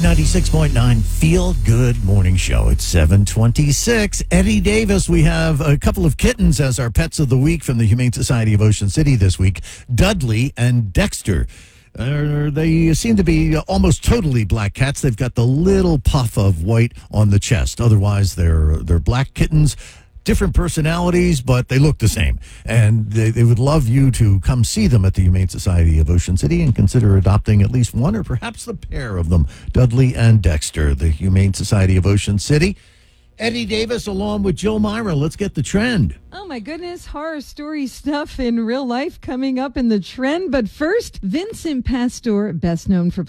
96.9 Feel Good Morning Show. It's 7:26. Eddie Davis, we have a couple of kittens as our pets of the week from the Humane Society of Ocean City this week, Dudley and Dexter. They seem to be almost totally black cats. They've got the little puff of white on the chest. Otherwise, they're black kittens. Different personalities, but they look the same. And they would love you to come see them at the Humane Society of Ocean City and consider adopting at least one or perhaps the pair of them, Dudley and Dexter, the Humane Society of Ocean City. Eddie Davis along with Jill Myra. Let's get the trend. Oh my goodness, horror story stuff in real life coming up in the trend. But first, Vincent Pastore, best known for